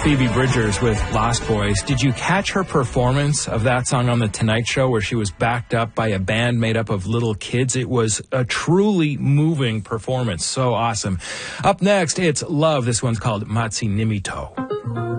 Phoebe Bridgers with Lost Boys. Did you catch her performance of that song on The Tonight Show where she was backed up by a band made up of little kids? It was a truly moving performance. So awesome. Up next, it's Love. This one's called Matsi Nimito.